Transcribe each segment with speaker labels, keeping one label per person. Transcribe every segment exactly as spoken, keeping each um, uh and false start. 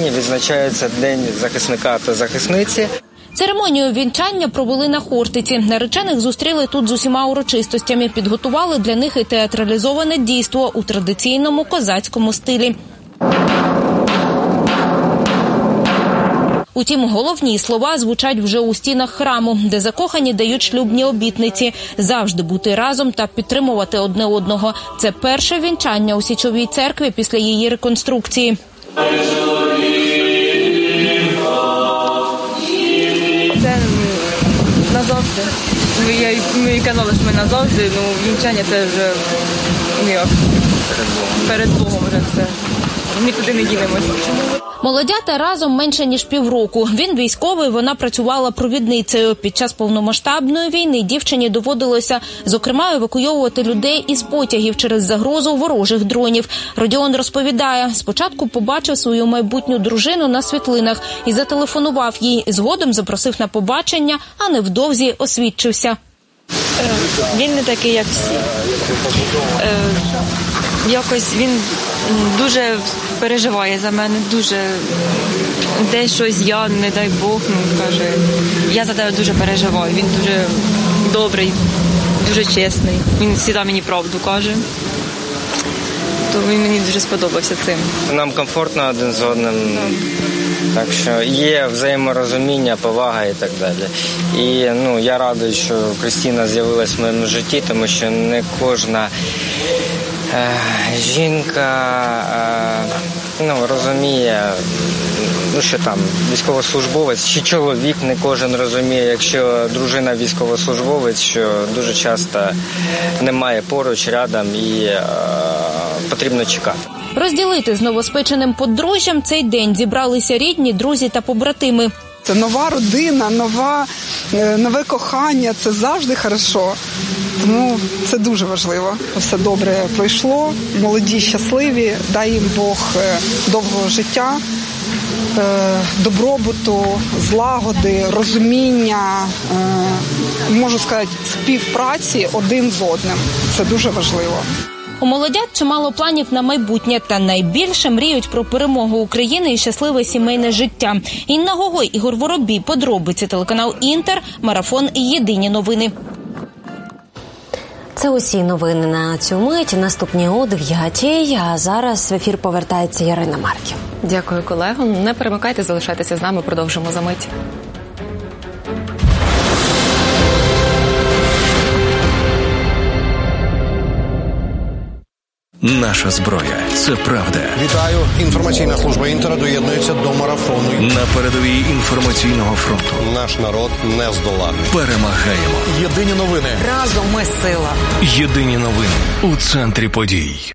Speaker 1: Україні відзначається День захисника та захисниці.
Speaker 2: Церемонію вінчання провели на Хортиці. Наречених зустріли тут з усіма урочистостями, підготували для них і театралізоване дійство у традиційному козацькому стилі. Утім, головні слова звучать вже у стінах храму, де закохані дають шлюбні обітниці – завжди бути разом та підтримувати одне одного. Це перше вінчання у Січовій церкві після її реконструкції.
Speaker 3: Це назавжди. Ми, ми казали, що ми назавжди, ну вінчання це вже як, перед Богом вже все. Нікуди не дінемося.
Speaker 2: Молодята разом менше ніж півроку. Він військовий, вона працювала провідницею. Під час повномасштабної війни дівчині доводилося, зокрема, евакуйовувати людей із потягів через загрозу ворожих дронів. Родіон розповідає, спочатку побачив свою майбутню дружину на світлинах і зателефонував їй. Згодом запросив на побачення, а невдовзі освідчився.
Speaker 3: Він не такий, як всі. Е, якось він дуже переживає за мене, дуже десь щось я, не дай Бог, ну, каже, я за тебе дуже переживаю, він дуже добрий, дуже чесний, він завжди мені правду каже. То він мені дуже сподобався цим.
Speaker 1: Нам комфортно один з одним, так що є взаєморозуміння, повага і так далі. І ну, я радий, що Крістіна з'явилась в моєму житті, тому що не кожна е, жінка е, ну, розуміє, ну, що там військовослужбовець чи чоловік, не кожен розуміє, якщо дружина військовослужбовець, що дуже часто немає поруч, рядом і е, потрібно чекати.
Speaker 2: Розділити з новоспеченим подружжям цей день зібралися рідні, друзі та побратими.
Speaker 4: Це нова родина, нова, нове кохання, це завжди хорошо. Тому це дуже важливо. Все добре пройшло, молоді, щасливі, дай їм Бог довгого життя, добробуту, злагоди, розуміння, можу сказати, співпраці один з одним. Це дуже важливо.
Speaker 2: У молодят чимало планів на майбутнє, та найбільше мріють про перемогу України і щасливе сімейне життя. Інна Гогой, Ігор Воробій, подробиці, телеканал Інтер, марафон «Єдині новини».
Speaker 5: Це усі новини на цю мить. Наступні о дев'ятій, а зараз в ефір повертається Ярина Марків.
Speaker 6: Дякую, колего. Не перемикайте, залишайтеся з нами, продовжимо за мить.
Speaker 7: Наша зброя – це правда.
Speaker 8: Вітаю. Інформаційна служба Інтера доєднується до марафону.
Speaker 7: На передовій інформаційного фронту.
Speaker 8: Наш народ не здоланий.
Speaker 7: Перемагаємо.
Speaker 8: Єдині новини.
Speaker 6: Разом ми сила.
Speaker 7: Єдині новини у центрі подій.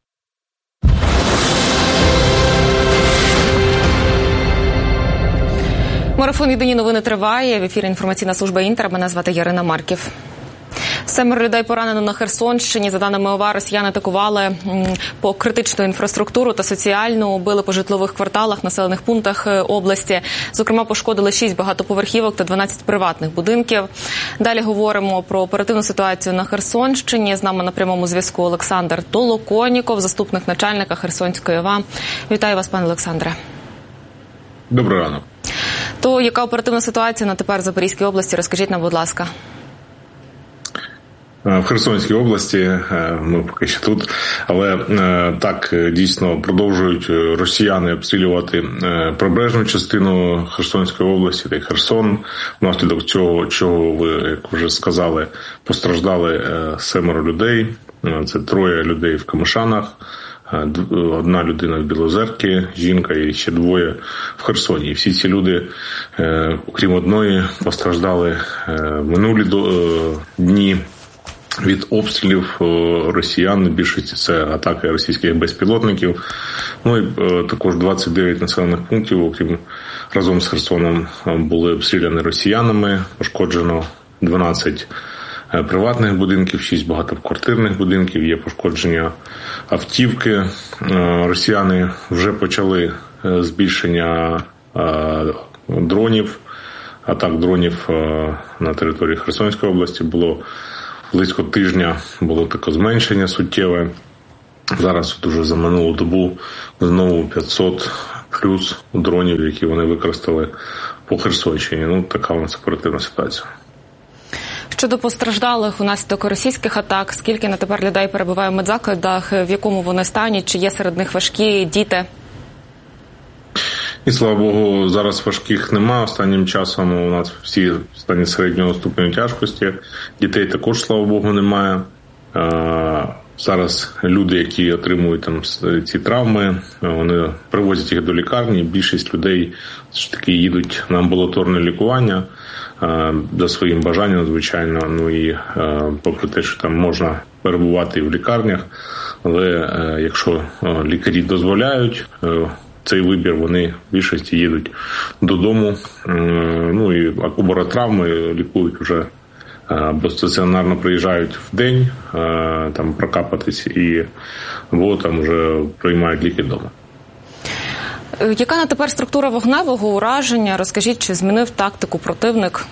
Speaker 6: Марафон «Єдині новини» триває. В ефірі інформаційна служба Інтер. Мене звати Ярина Марків. Семеро людей поранено на Херсонщині. За даними ОВА, росіяни атакували по критичну інфраструктуру та соціальну, били по житлових кварталах, населених пунктах області. Зокрема, пошкодили шість багатоповерхівок та дванадцять приватних будинків. Далі говоримо про оперативну ситуацію на Херсонщині. З нами на прямому зв'язку Олександр Толоконіков, заступник начальника Херсонської ОВА. Вітаю вас, пане Олександре.
Speaker 9: Добрий ранок.
Speaker 6: То яка оперативна ситуація на тепер в Запорізькій області? Розкажіть нам, будь ласка.
Speaker 9: В Херсонській області, ми поки що тут, але так, дійсно продовжують росіяни обстрілювати прибережну частину Херсонської області, та й Херсон. Внаслідок цього, чого ви, як вже сказали, постраждали семеро людей. Це троє людей в Камишанах, одна людина в Білозерці, жінка і ще двоє в Херсоні. І всі ці люди, окрім одної, постраждали минулі дні від обстрілів росіян. Більшість це атаки російських безпілотників. Ну і також двадцять дев'ять населених пунктів, окрім разом з Херсоном, були обстріляні росіянами. Пошкоджено дванадцять приватних будинків, шість багатоквартирних будинків, є пошкодження автівки. Росіяни вже почали збільшення дронів, атак дронів на території Херсонської області. Було близько тижня, було таке зменшення суттєве. Зараз дуже за минулу добу знову п'ятсот плюс дронів, які вони використали по Херсонщині. Ну, така у нас оперативна ситуація.
Speaker 6: Щодо постраждалих унаслідок російських атак, скільки на тепер людей перебуває в медзакладах, в якому вони стані, чи є серед них важкі діти?
Speaker 9: І, слава Богу, зараз важких немає. Останнім часом у нас всі в стані середнього ступеню тяжкості. Дітей також, слава Богу, немає. Зараз люди, які отримують там ці травми, вони привозять їх до лікарні. Більшість людей все ж таки їдуть на амбулаторне лікування за своїм бажанням, звичайно. Ну і попри те, що там можна перебувати і в лікарнях, але якщо лікарі дозволяють цей вибір, вони в більшості їдуть додому. Ну і акубаротравми лікують вже або стаціонарно приїжджають в день там прокапатись, і або там вже приймають ліки вдома.
Speaker 6: Яка на тепер структура вогневого ураження? Розкажіть, чи змінив тактику противник?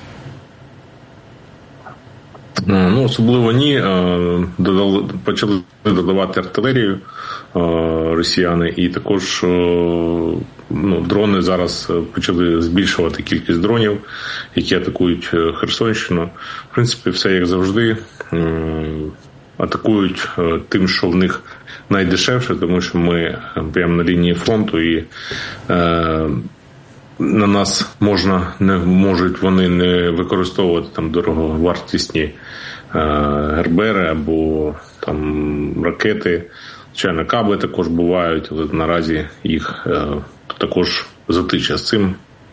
Speaker 9: Ну, особливо ні. Додали, почали додавати артилерію росіяни, і також ну, дрони зараз почали збільшувати кількість дронів, які атакують Херсонщину. В принципі, все як завжди. Атакують тим, що в них найдешевше, тому що ми прямо на лінії фронту, і е, на нас можна, не можуть вони не використовувати там дороговартісні е, гербери або там ракети. Звичайно, каби також бувають, але наразі їх е, також затича з цим.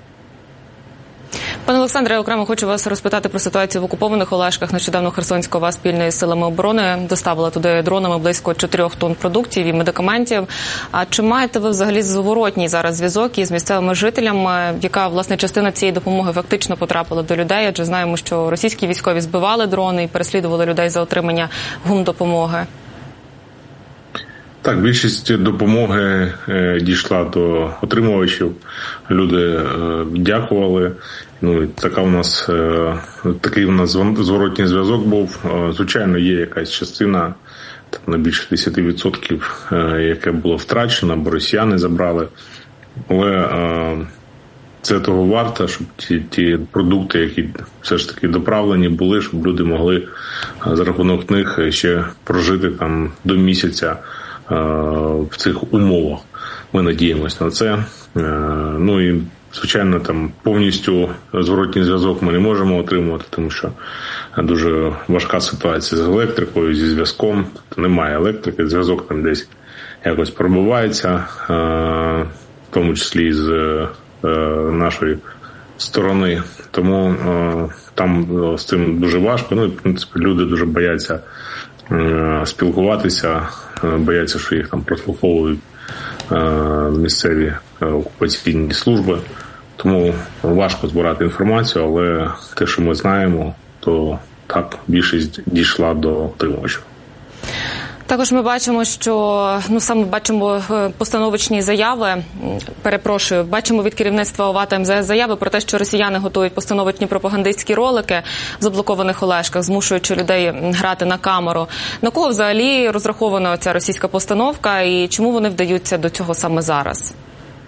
Speaker 6: Пане Олександре, окремо хочу вас розпитати про ситуацію в окупованих Олешках. Нещодавно Херсонська ОВА спільно із силами оборони доставила туди дронами близько чотирьох тонн продуктів і медикаментів. А чи маєте ви взагалі зворотній зараз зв'язок із місцевими жителями, яка, власне, частина цієї допомоги фактично потрапила до людей? Адже знаємо, що російські військові збивали дрони і переслідували людей за отримання гумдопомоги.
Speaker 9: Так, більшість допомоги е, дійшла до отримувачів. Люди е, дякували. Ну, і така у нас е, такий у нас зворотній зв'язок був. Е, звичайно, є якась частина, там, на більше десять відсотків, е, яке було втрачено, бо росіяни забрали. Але е, це того варто, щоб ті, ті продукти, які все ж таки доправлені були, щоб люди могли е, за рахунок них ще прожити там до місяця в цих умовах. Ми надіємося на це. Ну і, звичайно, там повністю зворотній зв'язок ми не можемо отримувати, тому що дуже важка ситуація з електрикою, зі зв'язком. Немає електрики, зв'язок там десь якось пробивається, в тому числі з нашої сторони. Тому там з цим дуже важко. Ну і, в принципі, люди дуже бояться спілкуватися, бояться, що їх там прослуховують місцеві окупаційні служби. Тому важко збирати інформацію, але те, що ми знаємо, то так, більшість дійшла до отримувачів.
Speaker 6: Також ми бачимо, що, ну, саме бачимо постановочні заяви, перепрошую, бачимо від керівництва ОВА та ем зе ес заяви про те, що росіяни готують постановочні пропагандистські ролики в заблокованих Олешках, змушуючи людей грати на камеру. На кого взагалі розрахована ця російська постановка і чому вони вдаються до цього саме зараз?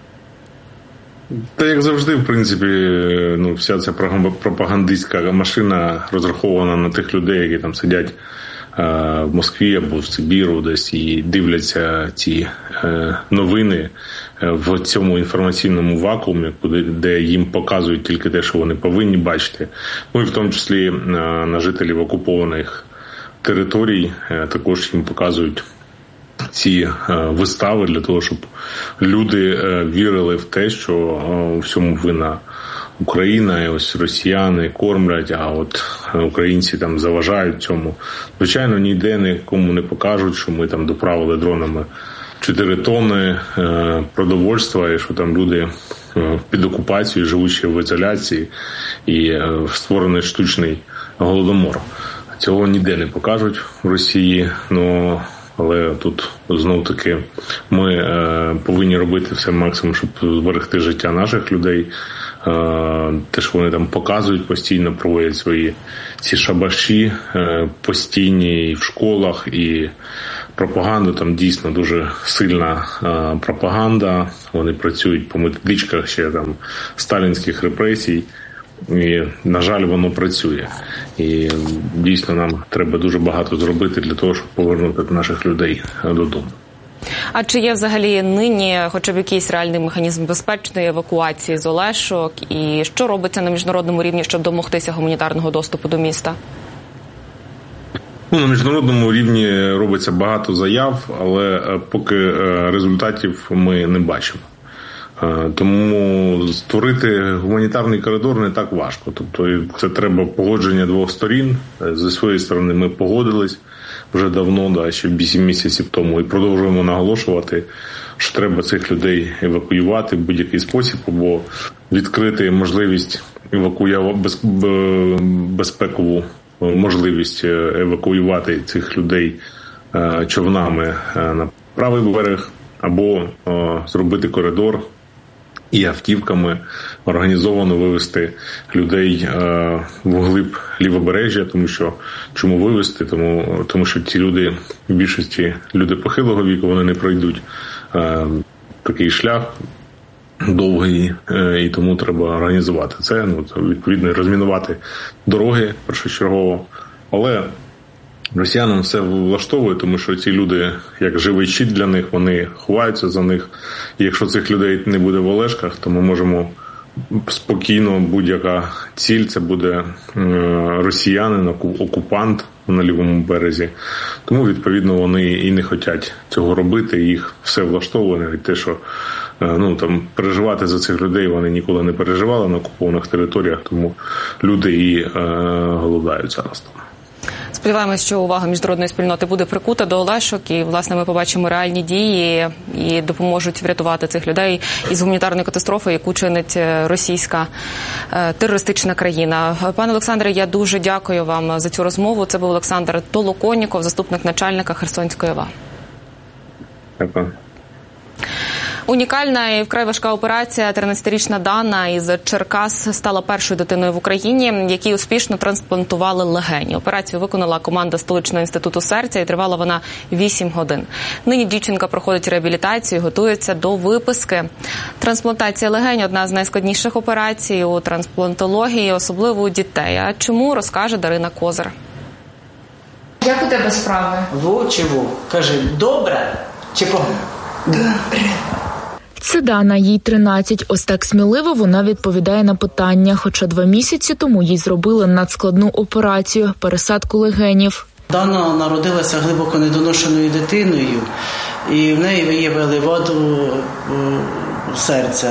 Speaker 9: Та як завжди, в принципі, ну, вся ця пропагандистська машина розрахована на тих людей, які там сидять в Москві або в Сибіру десь і дивляться ці новини в цьому інформаційному вакуумі, куди, де їм показують тільки те, що вони повинні бачити. Ну і в тому числі на жителів окупованих територій також їм показують ці вистави для того, щоб люди вірили в те, що у всьому вина Україна, і ось росіяни кормлять, а от українці там заважають цьому. Звичайно, ніде нікому не покажуть, що ми там доправили дронами чотири тонни е, продовольства, і що там люди е, під окупацією, живучи в ізоляції, і е, створений штучний голодомор. Цього ніде не покажуть в Росії, ну, але тут знов-таки ми е, повинні робити все максимум, щоб зберегти життя наших людей, Те, що вони там показують, постійно проводять свої ці шабаші постійні і в школах, і пропаганда, там дійсно дуже сильна пропаганда. Вони працюють по методичках ще там сталінських репресій. І, на жаль, воно працює. І дійсно нам треба дуже багато зробити для того, щоб повернути наших людей додому.
Speaker 6: А чи є взагалі нині хоча б якийсь реальний механізм безпечної евакуації з Олешок? І що робиться на міжнародному рівні, щоб домогтися гуманітарного доступу до міста?
Speaker 9: Ну, на міжнародному рівні робиться багато заяв, але поки результатів ми не бачимо. Тому створити гуманітарний коридор не так важко. Тобто це треба погодження двох сторін. Зі своєї сторони ми погодились вже давно, да, ще вісім місяців тому, і продовжуємо наголошувати, що треба цих людей евакуювати в будь-який спосіб, або відкрити можливість евакуювати, безпекову можливість евакуювати цих людей човнами на правий берег, або зробити коридор і автівками організовано вивезти людей е, вглиб лівобережжя, тому що чому вивезти? Тому, тому що ці люди, в більшості люди похилого віку, вони не пройдуть е, такий шлях довгий, е, і тому треба організувати це, ну, відповідно, розмінувати дороги першочергово, але росіянам все влаштовує, тому що ці люди, як живий щит для них, вони ховаються за них. І якщо цих людей не буде в Олешках, то ми можемо спокійно, будь-яка ціль, це буде росіянин, окупант на лівому березі. Тому, відповідно, вони і не хочуть цього робити, їх все влаштовує, навіть те, що ну, там, переживати за цих людей вони ніколи не переживали на окупованих територіях, тому люди і е, голодають зараз там.
Speaker 6: Сподіваємось, що увага міжнародної спільноти буде прикута до Олешок, і, власне, ми побачимо реальні дії і допоможуть врятувати цих людей із гуманітарної катастрофи, яку чинить російська е, терористична країна. Пане Олександре, я дуже дякую вам за цю розмову. Це був Олександр Толоконніков, заступник начальника Херсонської ОВА.
Speaker 9: Дякую.
Speaker 6: Унікальна і вкрай важка операція. тринадцятирічна Дана із Черкас стала першою дитиною в Україні, якій успішно трансплантували легені. Операцію виконала команда столичного інституту серця, і тривала вона вісім годин. Нині дівчинка проходить реабілітацію і готується до виписки. Трансплантація легень – одна з найскладніших операцій у трансплантології, особливо у дітей. А чому, розкаже Дарина Козир.
Speaker 10: Як у тебе справи?
Speaker 11: Во чи во? Кажи, добре чи погано?
Speaker 10: Добре.
Speaker 12: Це Дана, їй тринадцять. Ось так сміливо вона відповідає на питання. Хоча два місяці тому їй зробили надскладну операцію – пересадку легенів.
Speaker 11: Дана народилася глибоко недоношеною дитиною, і в неї виявили ваду серця.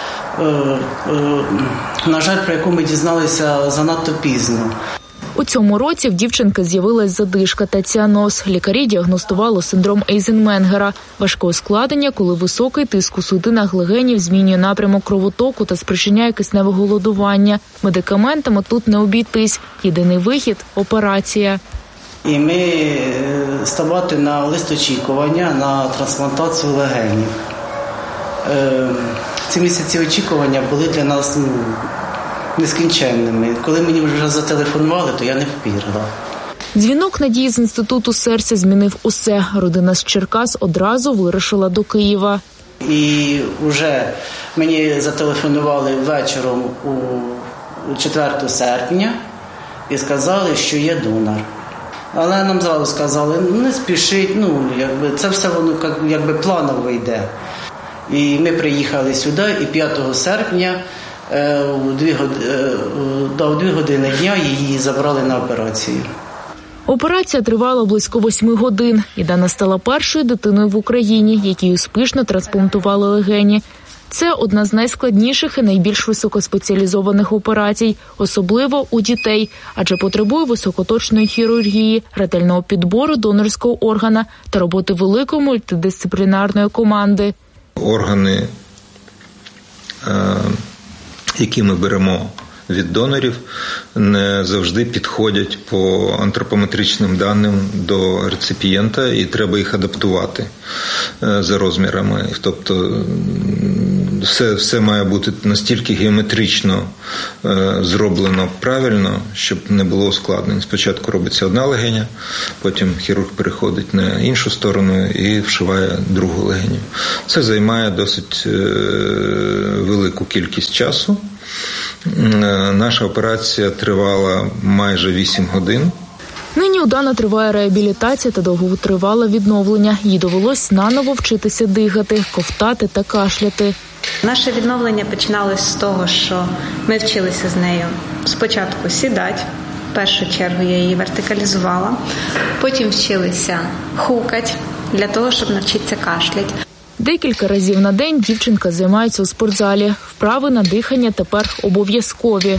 Speaker 11: На жаль, про яку ми дізналися занадто пізно.
Speaker 12: У цьому році в дівчинки з'явилась задишка та ціаноз. Лікарі діагностували синдром Ейзенменгера – важке ускладнення, коли високий тиск у судинах легенів змінює напрямок кровотоку та спричиняє кисневе голодування. Медикаментами тут не обійтись. Єдиний вихід – операція.
Speaker 11: І ми ставати на лист очікування на трансплантацію легенів. Ці місяці очікування були для нас нескінченними. Коли мені вже зателефонували, то я не повірила.
Speaker 12: Дзвінок Надії з інституту серця змінив усе. Родина з Черкас одразу вирушила до Києва.
Speaker 11: І вже мені зателефонували вечором у четвертого серпня і сказали, що є донор. Але нам зразу сказали, не спішіть, ну, якби, це все воно якби планово йде. І ми приїхали сюди, і п'ятого серпня у дві години, до дві години дня її забрали на операцію.
Speaker 12: Операція тривала близько восьми годин. І Дана стала першою дитиною в Україні, якій успішно трансплантували легені. Це одна з найскладніших і найбільш високоспеціалізованих операцій, особливо у дітей, адже потребує високоточної хірургії, ретельного підбору донорського органа та роботи великої мультидисциплінарної команди.
Speaker 13: Органи, які ми беремо від донорів, не завжди підходять по антропометричним даним до реципієнта, і треба їх адаптувати за розмірами. Тобто все, все має бути настільки геометрично е, зроблено правильно, щоб не було ускладнень. Спочатку робиться одна легеня, потім хірург переходить на іншу сторону і вшиває другу легеню. Це займає досить е, велику кількість часу. Е, наша операція тривала майже вісім годин.
Speaker 12: Нині у Дана триває реабілітація та довготривале відновлення. Їй довелось наново вчитися дихати, ковтати та кашляти.
Speaker 14: Наше відновлення починалось з того, що ми вчилися з нею спочатку сідати, в першу чергу я її вертикалізувала, потім вчилися хукати для того, щоб навчитися кашляти.
Speaker 12: Декілька разів на день дівчинка займається у спортзалі. Вправи на дихання тепер обов'язкові.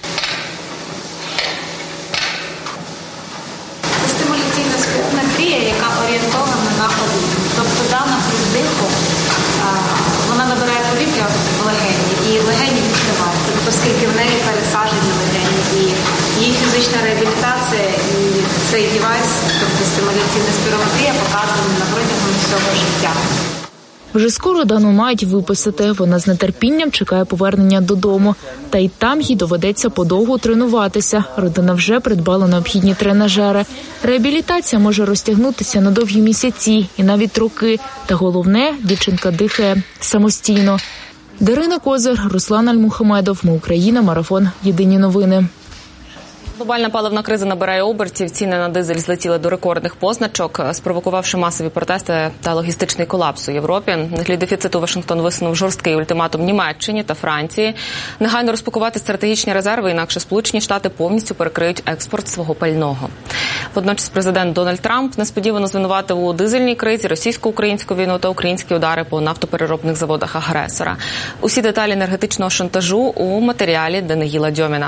Speaker 14: Яка орієнтована на одну. Тобто дана при вдиху вона набирає повітря в легені, і легені відкриваються, оскільки в неї пересаджені легені. І її фізична реабілітація і цей девайс, тобто стимуляційна спірометрія, показана на протягом всього життя.
Speaker 12: Вже скоро Дану мають виписати. Вона з нетерпінням чекає повернення додому. Та й там їй доведеться подовго тренуватися. Родина вже придбала необхідні тренажери. Реабілітація може розтягнутися на довгі місяці і навіть роки. Та головне, дівчинка дихає самостійно. Дарина Козир, Руслан Альмухамедов. Ми Україна. Марафон. Єдині новини.
Speaker 6: Глобальна паливна криза набирає обертів, ціни на дизель злетіли до рекордних позначок, спровокувавши масові протести та логістичний колапс у Європі. На тлі дефіциту Вашингтон висунув жорсткий ультиматум Німеччині та Франції негайно розпакувати стратегічні резерви, інакше Сполучені Штати повністю перекриють експорт свого пального. Водночас президент Дональд Трамп несподівано звинуватив у дизельній кризі російсько-українську війну та українські удари по нафтопереробних заводах агресора. Усі деталі енергетичного шантажу у матеріалі Даниїла Дьоміна.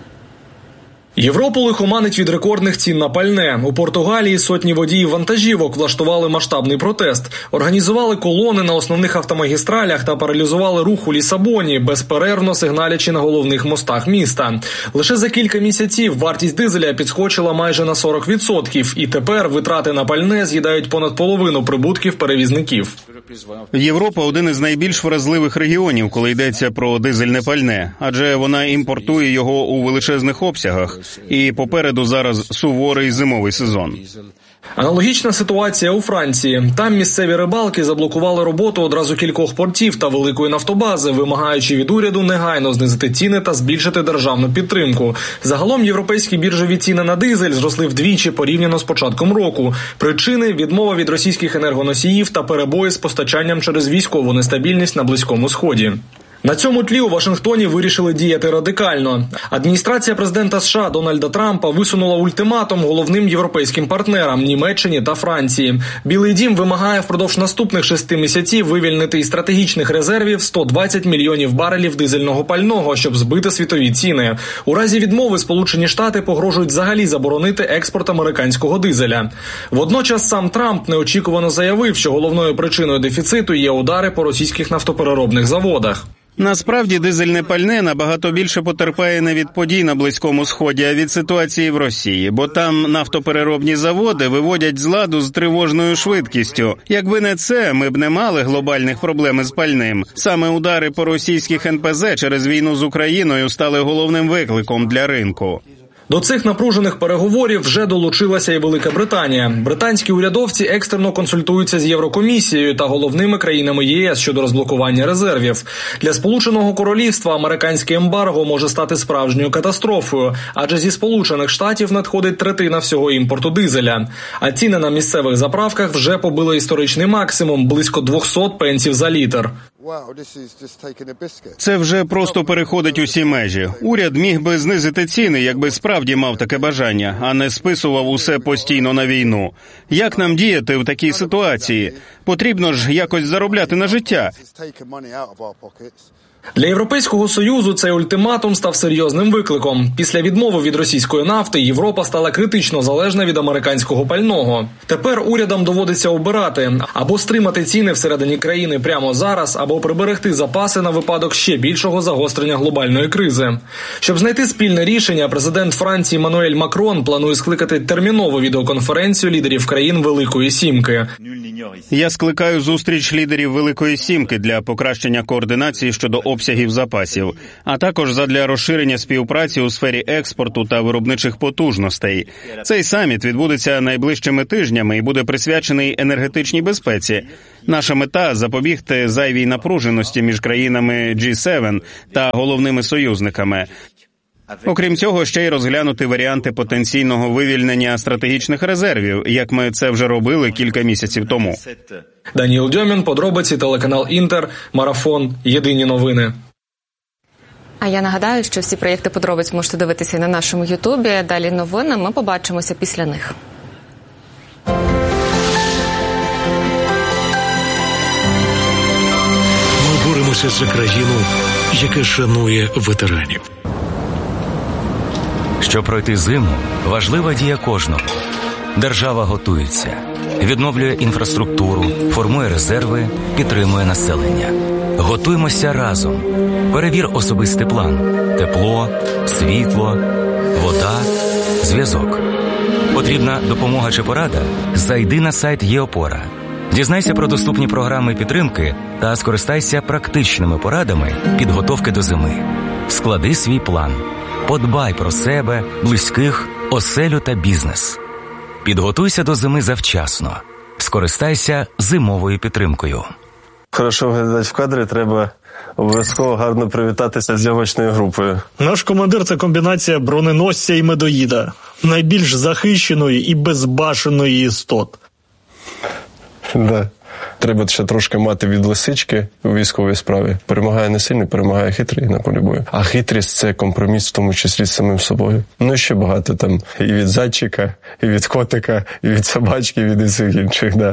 Speaker 15: Європу лихоманить від рекордних цін на пальне. У Португалії сотні водіїв вантажівок влаштували масштабний протест. Організували колони на основних автомагістралях та паралізували рух у Лісабоні, безперервно сигналячи на головних мостах міста. Лише за кілька місяців вартість дизеля підскочила майже на сорок відсотків. І тепер витрати на пальне з'їдають понад половину прибутків перевізників.
Speaker 16: Європа – один із найбільш вразливих регіонів, коли йдеться про дизельне пальне, адже вона імпортує його у величезних обсягах. І попереду зараз суворий зимовий сезон.
Speaker 15: Аналогічна ситуація у Франції. Там місцеві рибалки заблокували роботу одразу кількох портів та великої нафтобази, вимагаючи від уряду негайно знизити ціни та збільшити державну підтримку. Загалом європейські біржові ціни на дизель зросли вдвічі порівняно з початком року. Причини – відмова від російських енергоносіїв та перебої з постачанням через військову нестабільність на Близькому Сході. На цьому тлі у Вашингтоні вирішили діяти радикально. Адміністрація президента США Дональда Трампа висунула ультиматум головним європейським партнерам – Німеччині та Франції. Білий дім вимагає впродовж наступних шести місяців вивільнити із стратегічних резервів сто двадцять мільйонів барелів дизельного пального, щоб збити світові ціни. У разі відмови Сполучені Штати погрожують взагалі заборонити експорт американського дизеля. Водночас сам Трамп неочікувано заявив, що головною причиною дефіциту є удари по російських нафтопереробних заводах.
Speaker 16: Насправді, дизельне пальне набагато більше потерпає не від подій на Близькому Сході, а від ситуації в Росії, бо там нафтопереробні заводи виводять з ладу з тривожною швидкістю. Якби не це, ми б не мали глобальних проблем із пальним. Саме удари по російських ен пе зе через війну з Україною стали головним викликом для ринку.
Speaker 15: До цих напружених переговорів вже долучилася і Велика Британія. Британські урядовці екстерно консультуються з Єврокомісією та головними країнами є ес щодо розблокування резервів. Для Сполученого Королівства американське ембарго може стати справжньою катастрофою, адже зі Сполучених Штатів надходить третина всього імпорту дизеля. А ціни на місцевих заправках вже побили історичний максимум – близько двісті пенсів за літр.
Speaker 16: Це вже просто переходить усі межі. Уряд міг би знизити ціни, якби справді мав таке бажання, а не списував усе постійно на війну. Як нам діяти в такій ситуації? Потрібно ж якось заробляти на життя.
Speaker 15: Для Європейського Союзу цей ультиматум став серйозним викликом. Після відмови від російської нафти Європа стала критично залежна від американського пального. Тепер урядам доводиться обирати – або стримати ціни всередині країни прямо зараз, або приберегти запаси на випадок ще більшого загострення глобальної кризи. Щоб знайти спільне рішення, президент Франції Еммануель Макрон планує скликати термінову відеоконференцію лідерів країн Великої Сімки.
Speaker 16: Я скликаю зустріч лідерів Великої Сімки для покращення координації щодо обсягів запасів, а також задля розширення співпраці у сфері експорту та виробничих потужностей. Цей саміт відбудеться найближчими тижнями і буде присвячений енергетичній безпеці. Наша мета – запобігти зайвій напруженості між країнами джі севен та головними союзниками. Окрім цього, ще й розглянути варіанти потенційного вивільнення стратегічних резервів, як ми це вже робили кілька місяців тому.
Speaker 15: Даніл Дьомін, подробиці, телеканал Інтер, Марафон, Єдині новини.
Speaker 6: А я нагадаю, що всі проєкти подробиць можете дивитися і на нашому Ютубі. Далі новини, ми побачимося після них.
Speaker 7: Ми боремося за країну, яка шанує ветеранів.
Speaker 17: Щоб пройти зиму, важлива дія кожного. Держава готується, відновлює інфраструктуру, формує резерви, підтримує населення. Готуємося разом. Перевір особистий план. Тепло, світло, вода, зв'язок. Потрібна допомога чи порада? Зайди на сайт ЄОпора. Дізнайся про доступні програми підтримки та скористайся практичними порадами підготовки до зими. Склади свій план. Подбай про себе, близьких, оселю та бізнес. Підготуйся до зими завчасно. Скористайся зимовою підтримкою.
Speaker 18: Хорошо виглядати в кадрі, треба обов'язково гарно привітатися з зйомочною групою.
Speaker 19: Наш командир – це комбінація броненосця і медоїда. Найбільш захищеної і безбашеної істот.
Speaker 18: Да. Треба ще трошки мати від лисички у військовій справі. Перемагає не сильний, перемагає хитрий на полі бою. А хитрість – це компроміс, в тому числі з самим собою. Ну, ще багато там і від зайчика, і від котика, і від собачки, і від усіх інших, да.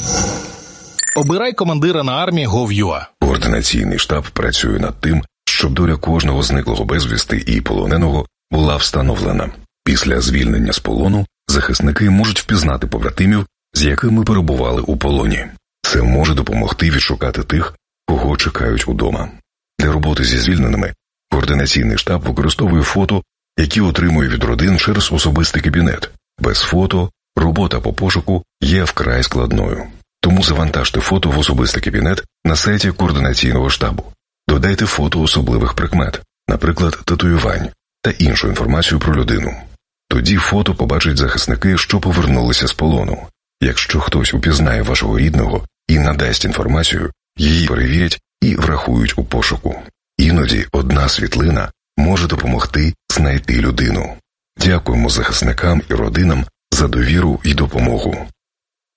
Speaker 20: Обирай командира на армії точка гов точка ю а.
Speaker 21: Координаційний штаб працює над тим, щоб доля кожного зниклого безвісти і полоненого була встановлена. Після звільнення з полону захисники можуть впізнати побратимів, з якими перебували у полоні. Це може допомогти відшукати тих, кого чекають удома. Для роботи зі звільненими координаційний штаб використовує фото, які отримує від родин через особистий кабінет. Без фото робота по пошуку є вкрай складною. Тому завантажте фото в особистий кабінет на сайті координаційного штабу. Додайте фото особливих прикмет, наприклад, татуювань та іншу інформацію про людину. Тоді фото побачать захисники, що повернулися з полону. Якщо хтось упізнає вашого рідного і надасть інформацію, її перевірять і врахують у пошуку. Іноді одна світлина може допомогти знайти людину. Дякуємо захисникам і родинам за довіру і допомогу.